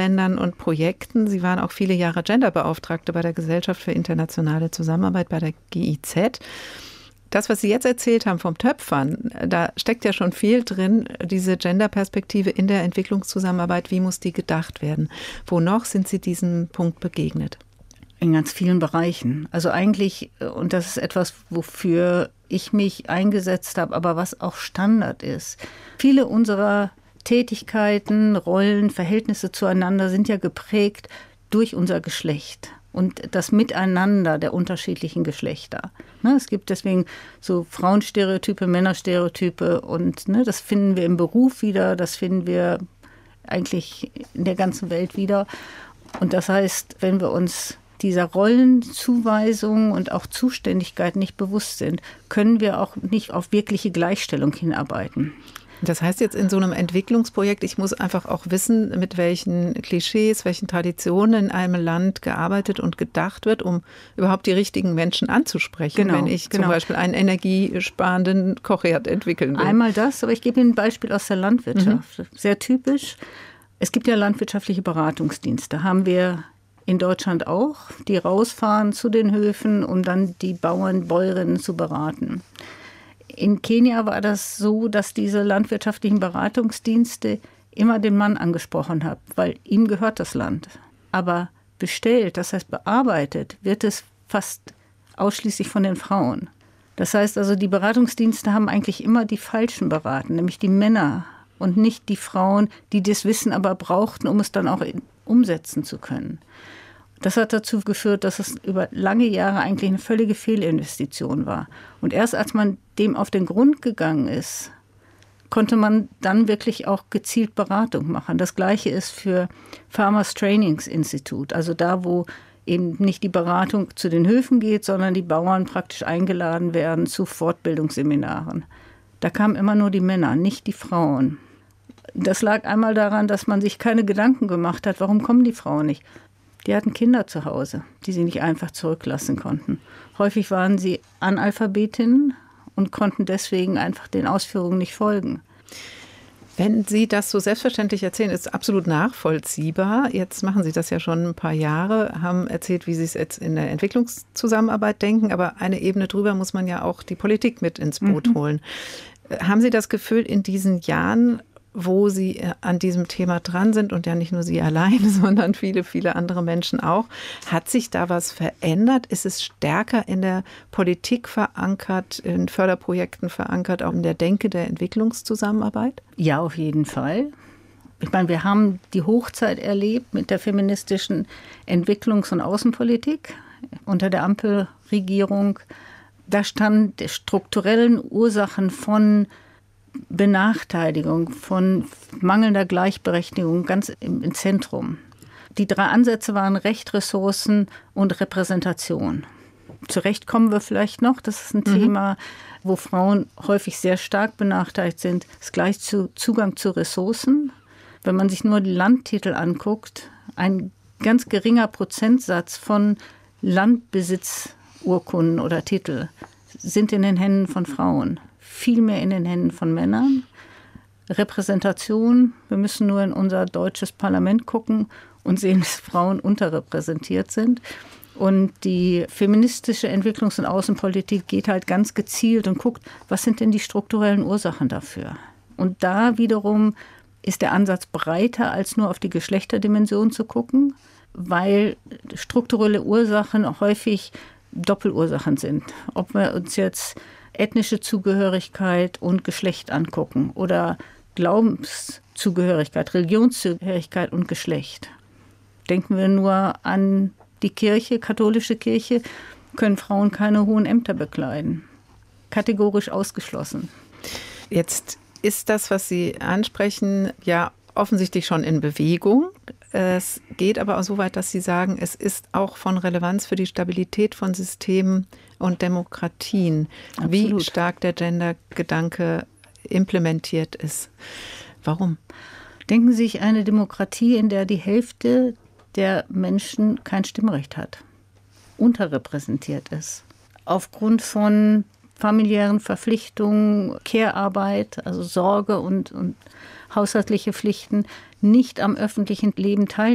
Ländern und Projekten. Sie waren auch viele Jahre Genderbeauftragte bei der Gesellschaft für internationale Zusammenarbeit, bei der GIZ. Das, was Sie jetzt erzählt haben vom Töpfern, da steckt ja schon viel drin, diese Genderperspektive in der Entwicklungszusammenarbeit. Wie muss die gedacht werden? Wo noch sind Sie diesem Punkt begegnet? In ganz vielen Bereichen. Also eigentlich, und das ist etwas, wofür ich mich eingesetzt habe, aber was auch Standard ist. Viele unserer Tätigkeiten, Rollen, Verhältnisse zueinander sind ja geprägt durch unser Geschlecht und das Miteinander der unterschiedlichen Geschlechter. Es gibt deswegen so Frauenstereotype, Männerstereotype und das finden wir im Beruf wieder, das finden wir eigentlich in der ganzen Welt wieder. Und das heißt, wenn wir uns dieser Rollenzuweisung und auch Zuständigkeit nicht bewusst sind, können wir auch nicht auf wirkliche Gleichstellung hinarbeiten. Das heißt jetzt in so einem Entwicklungsprojekt, ich muss einfach auch wissen, mit welchen Klischees, welchen Traditionen in einem Land gearbeitet und gedacht wird, um überhaupt die richtigen Menschen anzusprechen, wenn ich zum Beispiel einen energiesparenden Kochherd entwickeln will. Einmal das, aber ich gebe Ihnen ein Beispiel aus der Landwirtschaft. Sehr typisch. Es gibt ja landwirtschaftliche Beratungsdienste, haben wir in Deutschland auch, die rausfahren zu den Höfen, um dann die Bauern, Bäuerinnen zu beraten. In Kenia war das so, dass diese landwirtschaftlichen Beratungsdienste immer den Mann angesprochen haben, weil ihm gehört das Land. Aber bestellt, das heißt bearbeitet, wird es fast ausschließlich von den Frauen. Das heißt also, die Beratungsdienste haben eigentlich immer die Falschen beraten, nämlich die Männer und nicht die Frauen, die das Wissen aber brauchten, um es dann auch umsetzen zu können. Das hat dazu geführt, dass es über lange Jahre eigentlich eine völlige Fehlinvestition war. Und erst als man dem auf den Grund gegangen ist, konnte man dann wirklich auch gezielt Beratung machen. Das Gleiche ist für Farmers Trainings Institute, also da, wo eben nicht die Beratung zu den Höfen geht, sondern die Bauern praktisch eingeladen werden zu Fortbildungsseminaren. Da kamen immer nur die Männer, nicht die Frauen. Das lag einmal daran, dass man sich keine Gedanken gemacht hat, warum kommen die Frauen nicht? Die hatten Kinder zu Hause, die sie nicht einfach zurücklassen konnten. Häufig waren sie Analphabetinnen und konnten deswegen einfach den Ausführungen nicht folgen. Wenn Sie das so selbstverständlich erzählen, ist absolut nachvollziehbar. Jetzt machen Sie das ja schon ein paar Jahre, haben erzählt, wie Sie es jetzt in der Entwicklungszusammenarbeit denken. Aber eine Ebene drüber muss man ja auch die Politik mit ins Boot holen. Haben Sie das Gefühl, in diesen Jahren, wo Sie an diesem Thema dran sind und ja nicht nur Sie allein, sondern viele, viele andere Menschen auch. Hat sich da was verändert? Ist es stärker in der Politik verankert, in Förderprojekten verankert, auch in der Denke der Entwicklungszusammenarbeit? Ja, auf jeden Fall. Ich meine, wir haben die Hochzeit erlebt mit der feministischen Entwicklungs- und Außenpolitik unter der Ampelregierung. Da standen die strukturellen Ursachen von Benachteiligung, von mangelnder Gleichberechtigung ganz im Zentrum. Die 3 Ansätze waren Recht, Ressourcen und Repräsentation. Zurecht kommen wir vielleicht noch. Das ist ein Thema, wo Frauen häufig sehr stark benachteiligt sind. Das gleich zu Zugang zu Ressourcen. Wenn man sich nur die Landtitel anguckt, ein ganz geringer Prozentsatz von Landbesitzurkunden oder Titel sind in den Händen von Frauen. Viel mehr in den Händen von Männern. Repräsentation, wir müssen nur in unser deutsches Parlament gucken und sehen, dass Frauen unterrepräsentiert sind. Und die feministische Entwicklungs- und Außenpolitik geht halt ganz gezielt und guckt, was sind denn die strukturellen Ursachen dafür? Und da wiederum ist der Ansatz breiter, als nur auf die Geschlechterdimension zu gucken, weil strukturelle Ursachen häufig Doppelursachen sind. Ob wir uns jetzt ethnische Zugehörigkeit und Geschlecht angucken oder Glaubenszugehörigkeit, Religionszugehörigkeit und Geschlecht. Denken wir nur an die Kirche, katholische Kirche, können Frauen keine hohen Ämter bekleiden. Kategorisch ausgeschlossen. Jetzt ist das, was Sie ansprechen, ja offensichtlich schon in Bewegung. Es geht aber auch so weit, dass Sie sagen, es ist auch von Relevanz für die Stabilität von Systemen und Demokratien, Absolut. Wie stark der Gender-Gedanke implementiert ist. Warum? Denken Sie sich eine Demokratie, in der die Hälfte der Menschen kein Stimmrecht hat, unterrepräsentiert ist, aufgrund von familiären Verpflichtungen, Care-Arbeit, also Sorge und haushaltliche Pflichten, nicht am öffentlichen Leben teilnehmen.